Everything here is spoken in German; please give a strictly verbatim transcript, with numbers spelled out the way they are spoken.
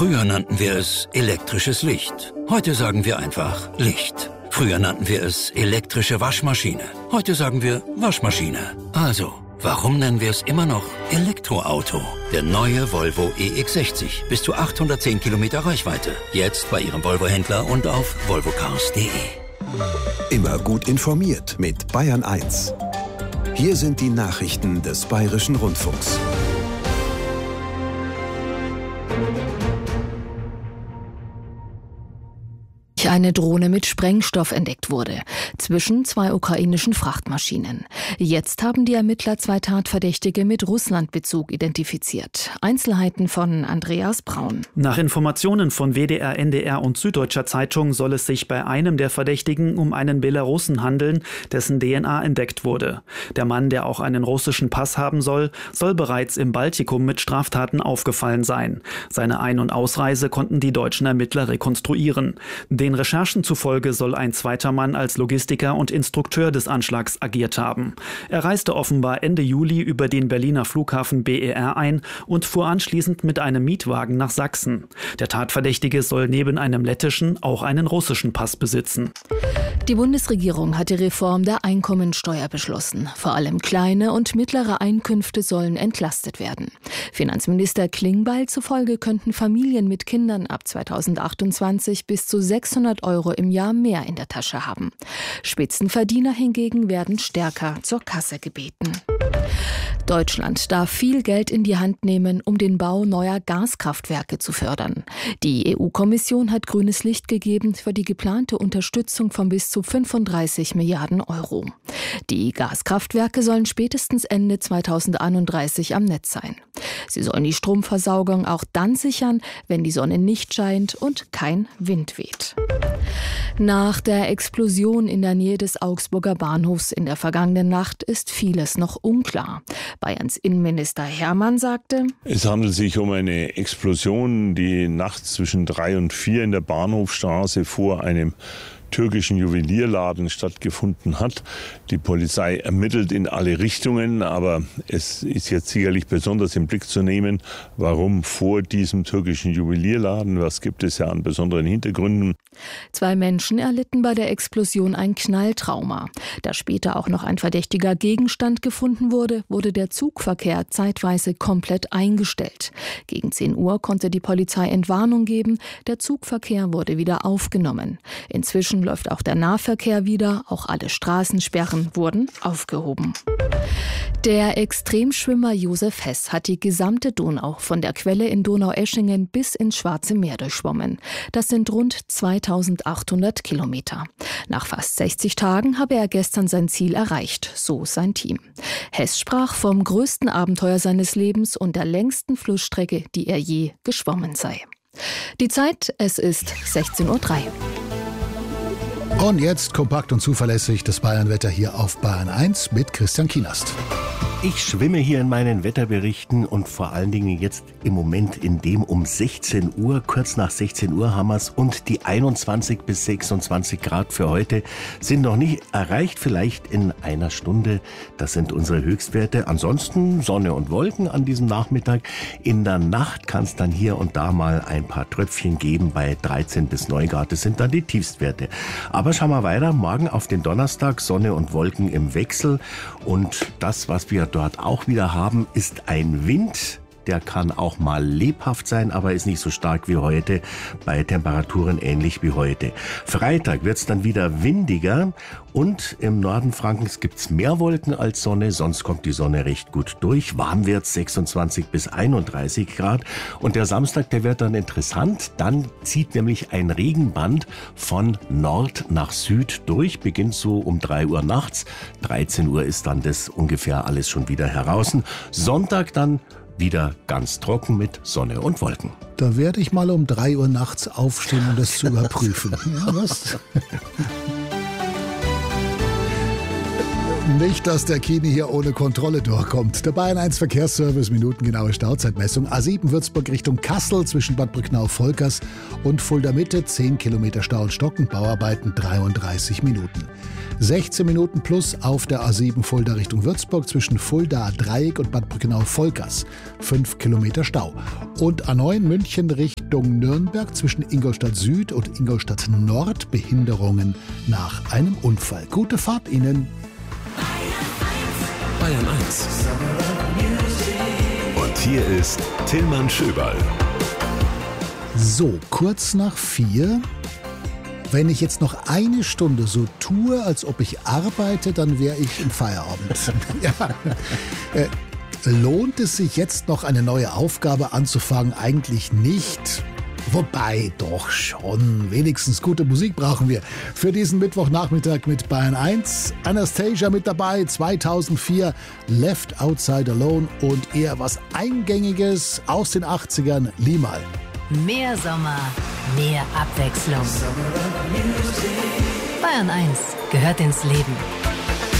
Früher nannten wir es elektrisches Licht. Heute sagen wir einfach Licht. Früher nannten wir es elektrische Waschmaschine. Heute sagen wir Waschmaschine. Also, warum nennen wir es immer noch Elektroauto? Der neue Volvo E X sechzig. Bis zu achthundertzehn Kilometer Reichweite. Jetzt bei Ihrem Volvo-Händler und auf volvocars punkt de. Immer gut informiert mit Bayern eins. Hier sind die Nachrichten des Bayerischen Rundfunks. Eine Drohne mit Sprengstoff entdeckt wurde, zwischen zwei ukrainischen Frachtmaschinen. Jetzt haben die Ermittler zwei Tatverdächtige mit Russlandbezug identifiziert. Einzelheiten von Andreas Braun. Nach Informationen von W D R, N D R und Süddeutscher Zeitung soll es sich bei einem der Verdächtigen um einen Belarussen handeln, dessen D N A entdeckt wurde. Der Mann, der auch einen russischen Pass haben soll, soll bereits im Baltikum mit Straftaten aufgefallen sein. Seine Ein- und Ausreise konnten die deutschen Ermittler rekonstruieren. Den Recherchen zufolge soll ein zweiter Mann als Logistiker und Instrukteur des Anschlags agiert haben. Er reiste offenbar Ende Juli über den Berliner Flughafen B E R ein und fuhr anschließend mit einem Mietwagen nach Sachsen. Der Tatverdächtige soll neben einem lettischen auch einen russischen Pass besitzen. Die Bundesregierung hat die Reform der Einkommensteuer beschlossen. Vor allem kleine und mittlere Einkünfte sollen entlastet werden. Finanzminister Klingbeil zufolge könnten Familien mit Kindern ab zweitausendachtundzwanzig bis zu sechshundert Euro im Jahr mehr in der Tasche haben. Spitzenverdiener hingegen werden stärker zur Kasse gebeten. Deutschland darf viel Geld in die Hand nehmen, um den Bau neuer Gaskraftwerke zu fördern. Die E U-Kommission hat grünes Licht gegeben für die geplante Unterstützung von bis zu fünfunddreißig Milliarden Euro. Die Gaskraftwerke sollen spätestens Ende zweitausendeinunddreißig am Netz sein. Sie sollen die Stromversorgung auch dann sichern, wenn die Sonne nicht scheint und kein Wind weht. Nach der Explosion in der Nähe des Augsburger Bahnhofs in der vergangenen Nacht ist vieles noch unklar. Bayerns Innenminister Hermann sagte: Es handelt sich um eine Explosion, die nachts zwischen drei und vier in der Bahnhofstraße vor einem türkischen Juwelierladen stattgefunden hat. Die Polizei ermittelt in alle Richtungen, aber es ist jetzt sicherlich besonders im Blick zu nehmen, warum vor diesem türkischen Juwelierladen, was gibt es ja an besonderen Hintergründen. Zwei Menschen erlitten bei der Explosion ein Knalltrauma. Da später auch noch ein verdächtiger Gegenstand gefunden wurde, wurde der Zugverkehr zeitweise komplett eingestellt. Gegen zehn Uhr konnte die Polizei Entwarnung geben, der Zugverkehr wurde wieder aufgenommen. Inzwischen läuft auch der Nahverkehr wieder, auch alle Straßensperren wurden aufgehoben. Der Extremschwimmer Josef Hess hat die gesamte Donau von der Quelle in Donaueschingen bis ins Schwarze Meer durchschwommen. Das sind rund zweitausendachthundert Kilometer. Nach fast sechzig Tagen habe er gestern sein Ziel erreicht, so sein Team. Hess sprach vom größten Abenteuer seines Lebens und der längsten Flussstrecke, die er je geschwommen sei. Die Zeit, es ist sechzehn Uhr drei. Und jetzt kompakt und zuverlässig das Bayernwetter hier auf Bayern eins mit Christian Kienast. Ich schwimme hier in meinen Wetterberichten und vor allen Dingen jetzt im Moment in dem um sechzehn Uhr, kurz nach sechzehn Uhr haben wir es, und die einundzwanzig bis sechsundzwanzig Grad für heute sind noch nicht erreicht, vielleicht in einer Stunde. Das sind unsere Höchstwerte. Ansonsten Sonne und Wolken an diesem Nachmittag. In der Nacht kann es dann hier und da mal ein paar Tröpfchen geben bei dreizehn bis neun Grad. Das sind dann die Tiefstwerte. Aber schauen wir weiter. Morgen auf den Donnerstag Sonne und Wolken im Wechsel. Und das, was wir dort auch wieder haben, ist ein Wind. Der kann auch mal lebhaft sein, aber ist nicht so stark wie heute, bei Temperaturen ähnlich wie heute. Freitag wird es dann wieder windiger und im Norden Frankens gibt es mehr Wolken als Sonne, sonst kommt die Sonne recht gut durch. Warm wird es sechsundzwanzig bis einunddreißig Grad und der Samstag, der wird dann interessant. Dann zieht nämlich ein Regenband von Nord nach Süd durch, beginnt so um drei Uhr nachts. dreizehn Uhr ist dann das ungefähr alles schon wieder heraus. Sonntag dann wieder ganz trocken mit Sonne und Wolken. Da werde ich mal um drei Uhr nachts aufstehen, um das zu überprüfen. Ja, was? Nicht, dass der Kini hier ohne Kontrolle durchkommt. Der Bayern eins Verkehrsservice, minutengenaue Stauzeitmessung. A sieben Würzburg Richtung Kassel zwischen Bad Brücknau-Volkers und Fulda Mitte. zehn Kilometer Stau und Stocken, Bauarbeiten dreiunddreißig Minuten. sechzehn Minuten plus auf der A sieben Fulda Richtung Würzburg zwischen Fulda Dreieck und Bad Brücknau-Volkers. fünf Kilometer Stau. Und A neun München Richtung Nürnberg zwischen Ingolstadt Süd und Ingolstadt Nord. Behinderungen nach einem Unfall. Gute Fahrt Ihnen. Bayern eins. Und hier ist Tillmann Schöberl. So, kurz nach vier. Wenn ich jetzt noch eine Stunde so tue, als ob ich arbeite, dann wäre ich im Feierabend. Ja. Äh, lohnt es sich jetzt noch eine neue Aufgabe anzufangen? Eigentlich nicht. Wobei, doch schon. Wenigstens gute Musik brauchen wir. Für diesen Mittwochnachmittag mit Bayern eins. Anastasia mit dabei, zweitausendvier. Left Outside Alone und eher was Eingängiges aus den achtzigern. Limal. Mehr Sommer, mehr Abwechslung. Bayern eins gehört ins Leben.